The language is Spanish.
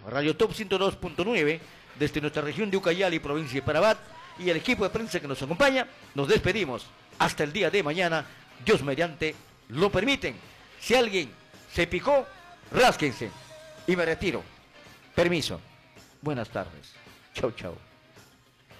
Radio Top 102.9, desde nuestra región de Ucayali, provincia de Parabat, y el equipo de prensa que nos acompaña, nos despedimos. Hasta el día de mañana, Dios mediante lo permiten. Si alguien se picó, rásquense. Y me retiro. Permiso. Buenas tardes. Chau, chau.